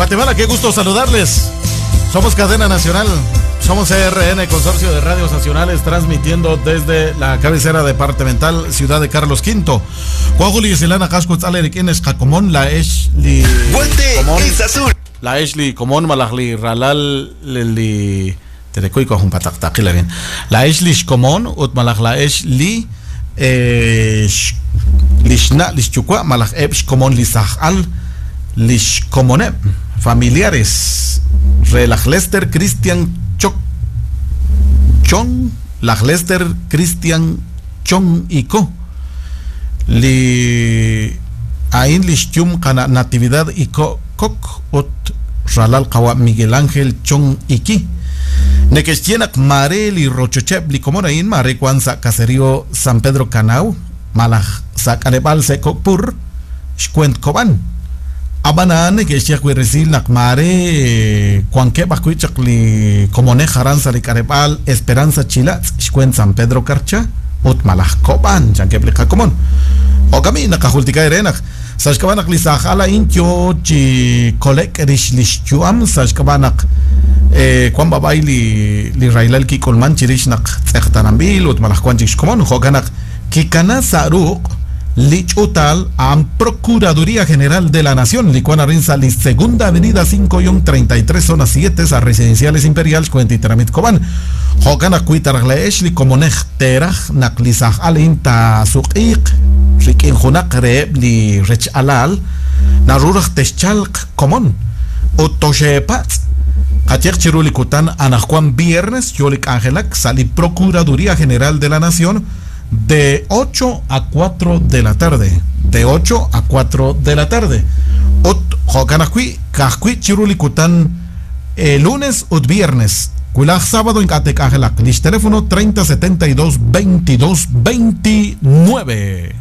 Guatemala, qué gusto saludarles. Somos Cadena Nacional, somos CRN, Consorcio de Radios Nacionales, transmitiendo desde la cabecera departamental Ciudad de Carlos V. Coahuila y Silana Cascos Alerikines Jacomón, la Eshli. Guante es azul. La Eshli Comón, Malajli Ralal, Leli. Terecoy con pataktakila bien. La Eshli Comón, Utmalaj la Eshli. Lishna, Lishchukwa, Malaj Ebsh Comón Lisajal, Lishkomone. Familiares, Relajlester Christian Chong, Lajlester Christian Chong Iko, Li Ain Lishchum Kana Natividad Iko Kok, Ot Ralal Kawa Miguel Ángel Chong Iki, Nekestienak Mare Li Rochochep Li Comorain Mare Kwanza Caserío San Pedro Canau, Malaj Sacanebal Secopur, Shkuent Koban. Abanane que ya cuiresil nakmare cuanque bacuichakli comone jaranza li carebal esperanza chilats shkuen San Pedro Carcha ut malajkoban chanque plica común o camina cajultica erenak sashkabanak li sajala intio chi kolek rishlishchuam sashkabanak cuan babay li railal ki colman chirishnak tzechtanambil ut malajkuan chishkomon joganak kikana saruk Lichutal a Procuraduría General de la Nación, Licuana Rinza, Li Segunda Avenida 5-33, zona 7, a Residenciales Imperiales, Cuentitramit Coban, Hogana Cuitargleesh, Li Comonech Terach, Naklisach Alinta Suqik, Rikin Hunak Reb, Li Rech Alal, Narurach Teschalk Comón, Otoshepatz, Katiak Chirulikutan, Anajuan Viernes, Yolik Angelak, Sali Procuraduría General de la Nación, de 8 a 4 de la tarde. De 8 a 4 de la tarde. Jokanakui, Kajkui, Chirulikutan, lunes o viernes. Kuilaj sábado en Katek Angelak. Teléfono 3072-2229.